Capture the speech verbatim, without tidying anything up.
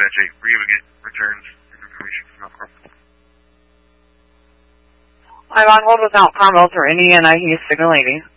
Dispatch eight. Were you able to get returns and information from Elkhorn? I'm on hold with Mount Carmel for Indiana. He's Signal eighty.